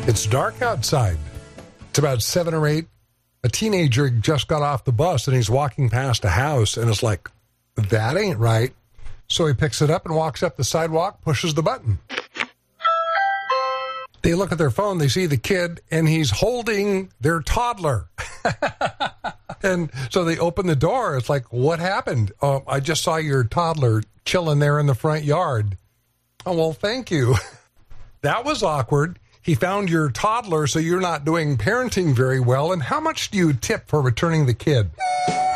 It's dark outside. It's about 7 or 8. A teenager just got off the bus and he's walking past a house and it's like, that ain't right. So he picks it up and walks up the sidewalk, pushes the button. They look at their phone, they see the kid, and he's holding their toddler. And so they open the door. It's like, what happened? I just saw your toddler chilling there in the front yard. Oh, well, thank you. That was awkward. He found your toddler, so you're not doing parenting very well. And how much do you tip for returning the kid?